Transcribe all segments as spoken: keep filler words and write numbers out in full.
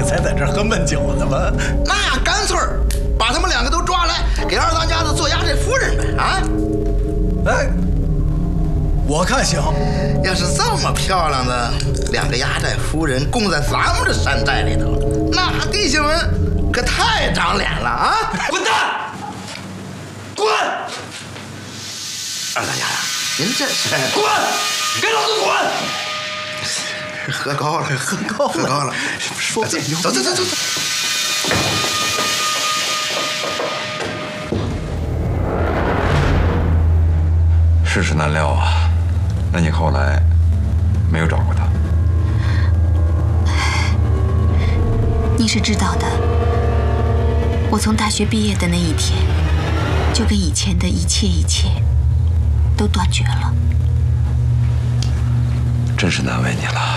才在这儿喝闷酒呢吗？ 那干脆把他们两个都抓来，给二当家的做压寨夫人呗！啊， 哎，我看行。 要是这么漂亮的两个压寨夫人供在咱们的山寨里头，那弟兄们可太长脸了啊！ 滚蛋！滚！ 二当家呀，您这是滚！给老子滚！ 喝高了， 喝高了， 喝高了， 说不定有。 走走走走走。 世事难料啊，那你后来没有找过他？ 你是知道的，我从大学毕业的那一天，就跟以前的一切一切都断绝了。 真是难为你了。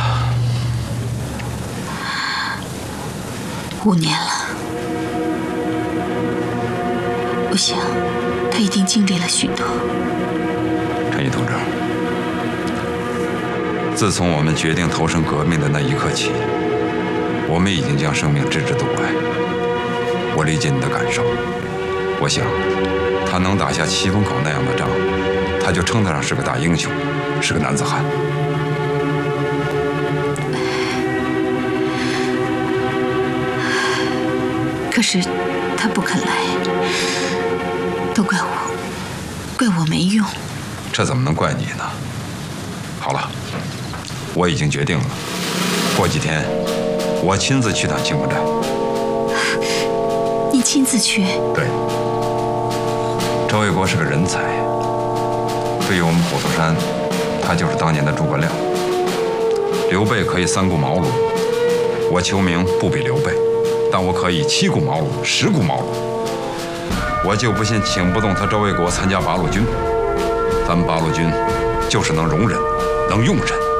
五年了，我想他一定经历了许多。 陈毅同志，自从我们决定投身革命的那一刻起，我们已经将生命置之度外。我理解你的感受，我想他能打下七风口那样的仗，他就称得上是个大英雄，是个男子汉。 可是他不肯来，都怪我，怪我没用。 这怎么能怪你呢？好了，我已经决定了，过几天我亲自去趟清风寨。 你亲自去？ 对，周卫国是个人才，对于我们虎头山，他就是当年的诸葛亮。刘备可以三顾茅庐，我邱明不比刘备，但我可以七顾茅庐，十顾茅庐。我就不信请不动他周卫国参加八路军。咱们八路军就是能容忍，能用人。